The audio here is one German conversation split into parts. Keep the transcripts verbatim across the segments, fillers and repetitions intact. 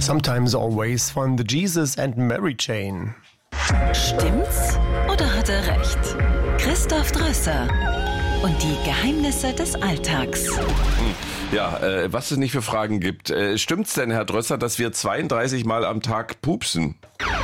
Sometimes Always von The Jesus and Mary Chain. Stimmt's oder hat er recht? Christoph Drösser und die Geheimnisse des Alltags. Ja, äh, was es nicht für Fragen gibt. Äh, stimmt's denn, Herr Drösser, dass wir zweiunddreißig Mal am Tag pupsen?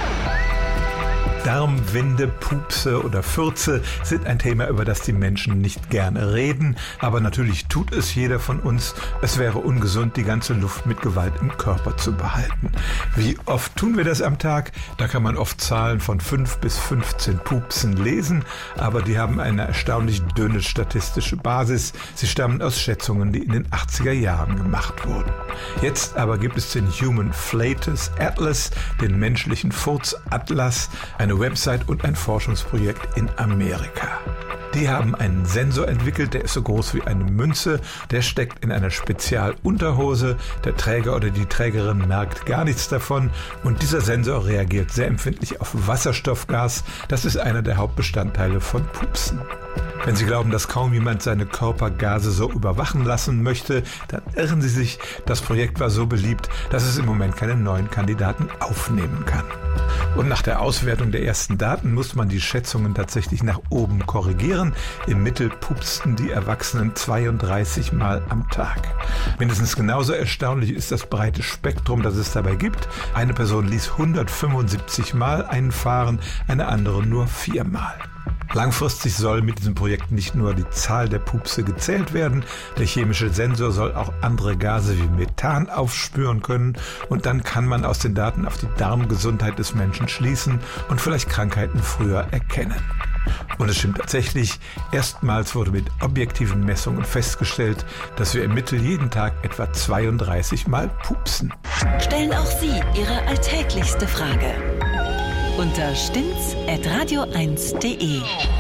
Darmwinde, Pupse oder Fürze sind ein Thema, über das die Menschen nicht gerne reden. Aber natürlich tut es jeder von uns. Es wäre ungesund, die ganze Luft mit Gewalt im Körper zu behalten. Wie oft tun wir das am Tag? Da kann man oft Zahlen von fünf bis fünfzehn Pupsen lesen. Aber die haben eine erstaunlich dünne statistische Basis. Sie stammen aus Schätzungen, die in den achtziger Jahren gemacht wurden. Jetzt aber gibt es den Human Flatus Atlas, den menschlichen Furzatlas, eine Website und ein Forschungsprojekt in Amerika. Die haben einen Sensor entwickelt, der ist so groß wie eine Münze, der steckt in einer Spezialunterhose, der Träger oder die Trägerin merkt gar nichts davon und dieser Sensor reagiert sehr empfindlich auf Wasserstoffgas, das ist einer der Hauptbestandteile von Pupsen. Wenn Sie glauben, dass kaum jemand seine Körpergase so überwachen lassen möchte, dann irren Sie sich. Das Projekt war so beliebt, dass es im Moment keine neuen Kandidaten aufnehmen kann. Und nach der Auswertung der ersten Daten musste man die Schätzungen tatsächlich nach oben korrigieren. Im Mittel pupsten die Erwachsenen zweiunddreißig Mal am Tag. Mindestens genauso erstaunlich ist das breite Spektrum, das es dabei gibt. Eine Person ließ hundertfünfundsiebzig Mal einfahren, eine andere nur viermal. Langfristig soll mit diesem Projekt nicht nur die Zahl der Pupse gezählt werden, der chemische Sensor soll auch andere Gase wie Methan aufspüren können und dann kann man aus den Daten auf die Darmgesundheit des Menschen schließen und vielleicht Krankheiten früher erkennen. Und es stimmt tatsächlich, erstmals wurde mit objektiven Messungen festgestellt, dass wir im Mittel jeden Tag etwa zweiunddreißig Mal pupsen. Stellen auch Sie Ihre alltäglichste Frage unter stimmt's at radio eins punkt de.